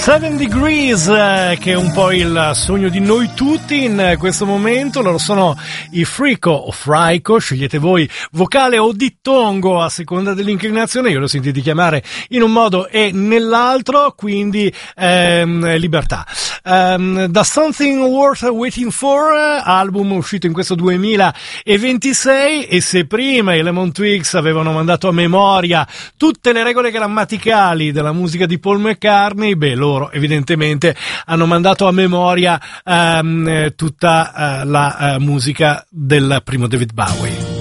Seven Degrees, che è un po' il sogno di noi tutti in questo momento. Loro sono i Frico o Fraico, scegliete voi, vocale o dittongo a seconda dell'inclinazione. Io l'ho sentito chiamare in un modo e nell'altro, quindi libertà. Da Something Worth Waiting For, album uscito in questo 2026, e se prima i Lemon Twigs avevano mandato a memoria tutte le regole grammaticali della musica di Paul McCartney, beh, loro evidentemente hanno mandato a memoria tutta la musica del primo David Bowie.